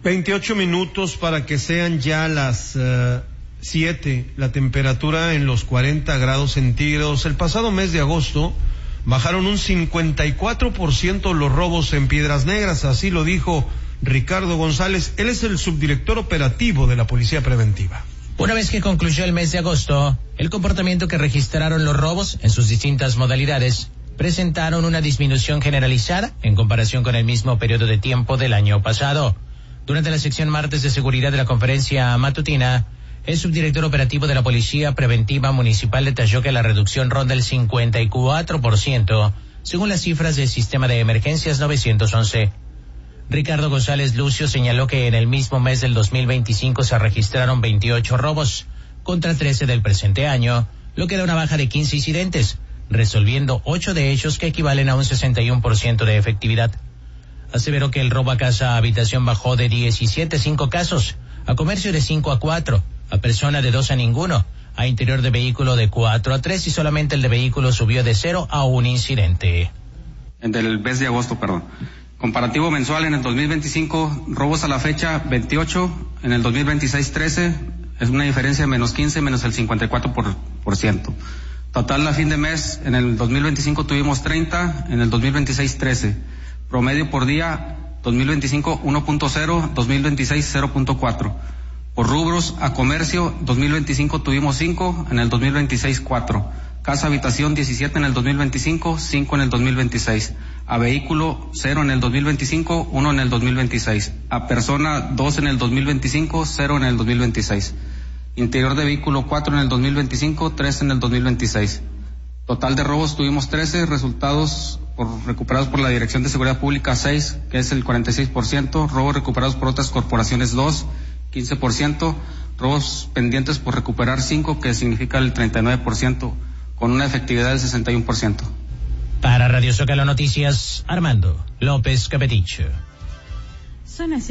28 minutos para que sean ya las 7, la temperatura en los 40 grados centígrados. El pasado mes de agosto bajaron un 54% los robos en Piedras Negras, así lo dijo Ricardo González. Él es el subdirector operativo de la Policía Preventiva. Una vez que concluyó el mes de agosto, el comportamiento que registraron los robos en sus distintas modalidades presentaron una disminución generalizada en comparación con el mismo periodo de tiempo del año pasado. Durante la sección martes de seguridad de la conferencia matutina, el subdirector operativo de la Policía Preventiva Municipal detalló que la reducción ronda el 54%, según las cifras del sistema de emergencias 911. Ricardo González Lucio señaló que en el mismo mes del 2025 se registraron 28 robos, contra 13 del presente año, lo que da una baja de 15 incidentes, resolviendo 8 de ellos que equivalen a un 61% de efectividad. Aseveró que el robo a casa habitación bajó de 17 a 5 casos, a comercio de 5 a 4, a persona de 2 a ninguno, a interior de vehículo de 4 a 3 y solamente el de vehículo subió de 0 a 1 incidente. Del mes de agosto, Comparativo mensual en el 2025, robos a la fecha 28, en el 2026 13, es una diferencia de menos 15, menos el 54%. Total a fin de mes, en el 2025 tuvimos 30, en el 2026 13. Promedio por día, 2025 1.0, 2026 0.4. Por rubros, a comercio, 2025 tuvimos 5, en el 2026 4. Casa habitación 17 en el 2025, 5 en el 2026. A vehículo 0 en el 2025, 1 en el 2026. A persona 2 en el 2025, 0 en el 2026. Interior de vehículo 4 en el 2025, 3 en el 2026. Total de robos tuvimos 13, resultados recuperados por la Dirección de Seguridad Pública 6, que es el 46%, robos recuperados por otras corporaciones 2, 15%, robos pendientes por recuperar 5, que significa el 39%, con una efectividad del 61%. Para Radio Zócalo Noticias, Armando López Capeticho. Son las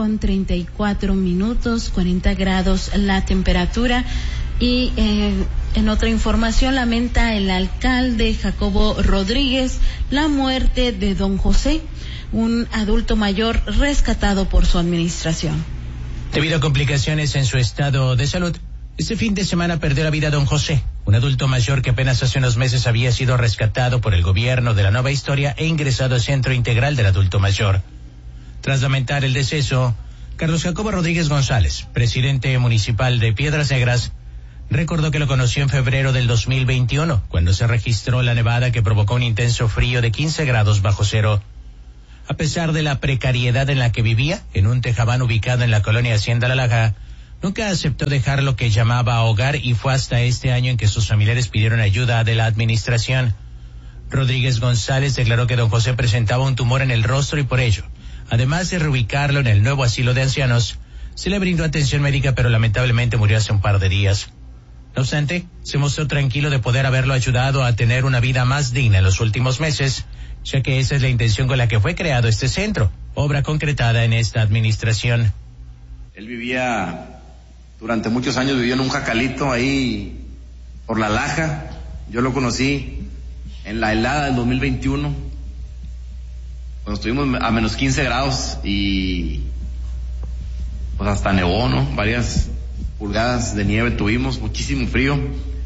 6:34, 40 grados la temperatura. Y en otra información, lamenta el alcalde Jacobo Rodríguez la muerte de don José, un adulto mayor rescatado por su administración. Debido a complicaciones en su estado de salud, este fin de semana perdió la vida don José, un adulto mayor que apenas hace unos meses había sido rescatado por el gobierno de la Nueva Historia e ingresado al Centro Integral del Adulto Mayor. Tras lamentar el deceso, Carlos Jacobo Rodríguez González, presidente municipal de Piedras Negras, recordó que lo conoció en febrero del 2021, cuando se registró la nevada que provocó un intenso frío de 15 grados bajo cero. A pesar de la precariedad en la que vivía, en un tejabán ubicado en la colonia Hacienda La Laja, nunca aceptó dejar lo que llamaba hogar y fue hasta este año en que sus familiares pidieron ayuda de la administración. Rodríguez González declaró que don José presentaba un tumor en el rostro y por ello, además de reubicarlo en el nuevo asilo de ancianos, se le brindó atención médica, pero lamentablemente murió hace un par de días. No obstante, se mostró tranquilo de poder haberlo ayudado a tener una vida más digna en los últimos meses, ya que esa es la intención con la que fue creado este centro, obra concretada en esta administración. Él durante muchos años vivió en un jacalito ahí por La Laja. Yo lo conocí en la helada del 2021, cuando estuvimos a menos 15 grados y pues hasta nevó, ¿no? Varias pulgadas de nieve tuvimos, muchísimo frío.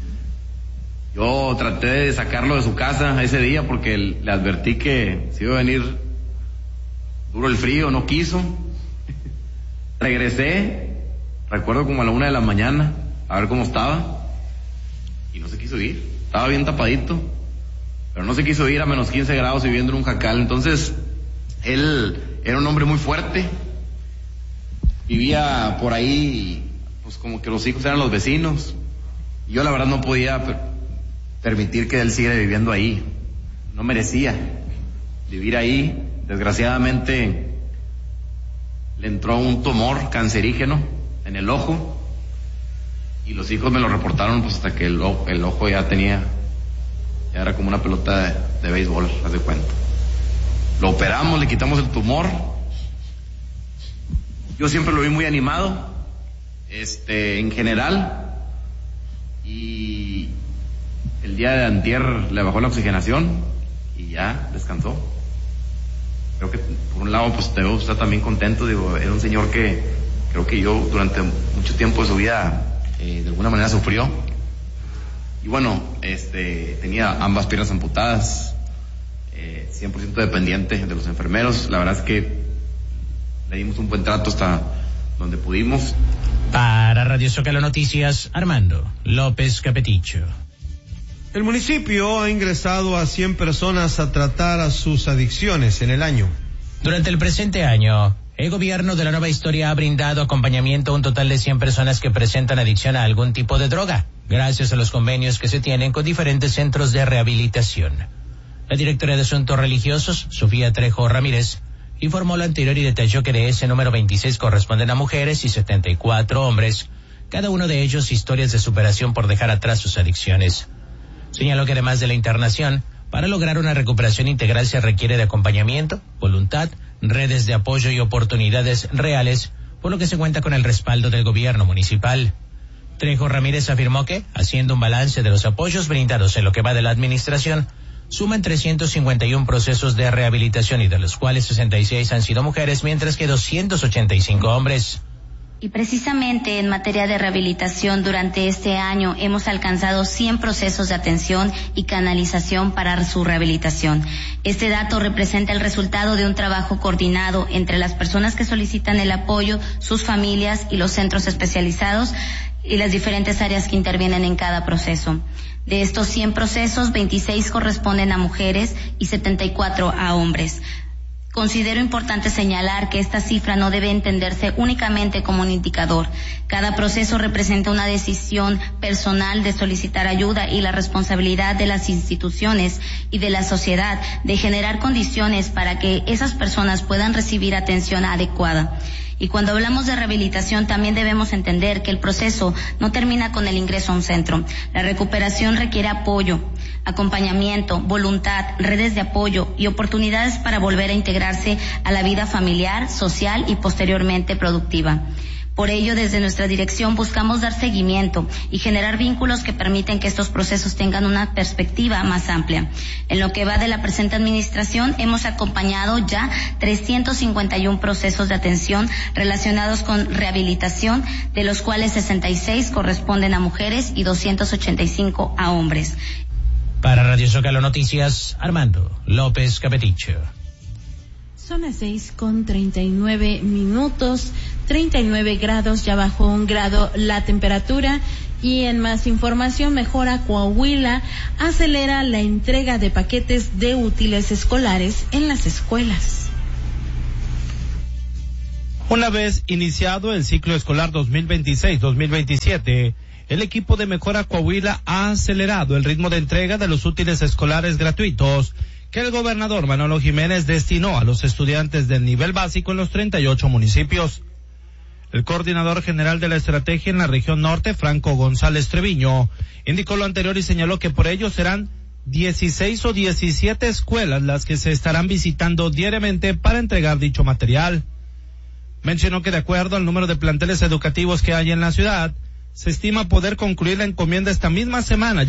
Yo traté de sacarlo de su casa ese día porque le advertí que se iba a venir duro el frío, no quiso. Regresé, recuerdo como a la 1 de la mañana, a ver cómo estaba, y no se quiso ir. Estaba bien tapadito, pero no se quiso ir a menos 15 grados viviendo en un jacal. Entonces, él era un hombre muy fuerte, vivía por ahí, pues como que los hijos eran los vecinos. Yo la verdad no podía permitir que él siguiera viviendo ahí. No merecía vivir ahí. Desgraciadamente le entró un tumor cancerígeno en el ojo y los hijos me lo reportaron pues hasta que el ojo ya era como una pelota de béisbol, haz de cuenta. Lo operamos, le quitamos el tumor. Yo siempre lo vi muy animado, en general, y el día de antier le bajó la oxigenación y ya descansó. Creo que por un lado No, pues te veo usted también contento, digo, era un señor que creo que yo durante mucho tiempo de su vida de alguna manera sufrió. Y bueno, tenía ambas piernas amputadas, 100% dependiente de los enfermeros. La verdad es que le dimos un buen trato hasta donde pudimos. Para Radio Zócalo Noticias, Armando López Capeticho. El municipio ha ingresado a 100 personas a tratar a sus adicciones en el año. Durante el presente año, el gobierno de la Nueva Historia ha brindado acompañamiento a un total de 100 personas que presentan adicción a algún tipo de droga, gracias a los convenios que se tienen con diferentes centros de rehabilitación. La directora de Asuntos Religiosos, Sofía Trejo Ramírez, informó lo anterior y detalló que de ese número 26 corresponden a mujeres y 74 hombres, cada uno de ellos historias de superación por dejar atrás sus adicciones. Señaló que además de la internación, para lograr una recuperación integral se requiere de acompañamiento, voluntad, redes de apoyo y oportunidades reales, por lo que se cuenta con el respaldo del gobierno municipal. Trejo Ramírez afirmó que, haciendo un balance de los apoyos brindados en lo que va de la administración, suman 351 procesos de rehabilitación y de los cuales 66 han sido mujeres, mientras que 285 hombres. Y precisamente en materia de rehabilitación, durante este año hemos alcanzado 100 procesos de atención y canalización para su rehabilitación. Este dato representa el resultado de un trabajo coordinado entre las personas que solicitan el apoyo, sus familias y los centros especializados y las diferentes áreas que intervienen en cada proceso. De estos 100 procesos, 26 corresponden a mujeres y 74 a hombres. Considero importante señalar que esta cifra no debe entenderse únicamente como un indicador. Cada proceso representa una decisión personal de solicitar ayuda y la responsabilidad de las instituciones y de la sociedad de generar condiciones para que esas personas puedan recibir atención adecuada. Y cuando hablamos de rehabilitación también debemos entender que el proceso no termina con el ingreso a un centro. La recuperación requiere apoyo, acompañamiento, voluntad, redes de apoyo y oportunidades para volver a integrarse a la vida familiar, social y posteriormente productiva. Por ello, desde nuestra dirección buscamos dar seguimiento y generar vínculos que permiten que estos procesos tengan una perspectiva más amplia. En lo que va de la presente administración, hemos acompañado ya 351 procesos de atención relacionados con rehabilitación, de los cuales 66 corresponden a mujeres y 285 a hombres. Para Radio Zócalo Noticias, Armando López Capeticho. Son las 6:39, 39 grados, ya bajó 1 grado la temperatura. Y en más información, Mejora Coahuila acelera la entrega de paquetes de útiles escolares en las escuelas. Una vez iniciado el ciclo escolar 2026-2027, el equipo de Mejora Coahuila ha acelerado el ritmo de entrega de los útiles escolares gratuitos que el gobernador Manolo Jiménez destinó a los estudiantes del nivel básico en los 38 municipios. El coordinador general de la estrategia en la región norte, Franco González Treviño, indicó lo anterior y señaló que por ello serán 16 o 17 escuelas las que se estarán visitando diariamente para entregar dicho material. Mencionó que de acuerdo al número de planteles educativos que hay en la ciudad, se estima poder concluir la encomienda esta misma semana,